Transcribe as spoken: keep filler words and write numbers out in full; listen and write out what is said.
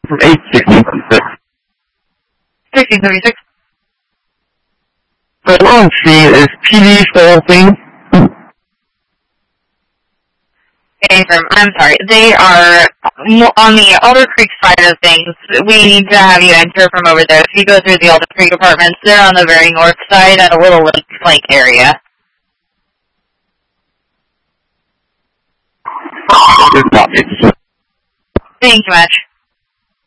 eight sixteen thirty-six. sixteen thirty-six. So we're on scene. Is P D still thing? Affirm. I'm sorry. They are on the Alder Creek side of things. We need to have you enter from over there. If you go through the Alder Creek apartments, they're on the very north side at a little lake lake area. Thank you much.